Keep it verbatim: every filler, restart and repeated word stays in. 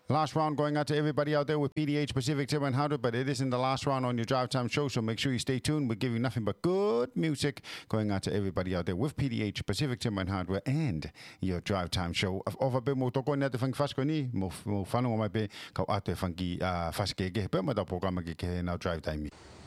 Last round going out to everybody out there with P D H Pacific seven hundred, but it isn't the last round on your Drive Time show, so make sure you stay tuned. We're giving nothing but good music going out to everybody out there with P D H Pacific seven hundred and your Drive Time show. Over be mo toko na te fang fasko ni mo mo fano mai be ka ate fangi faskege pe ma da programa ke ke na Drive Time.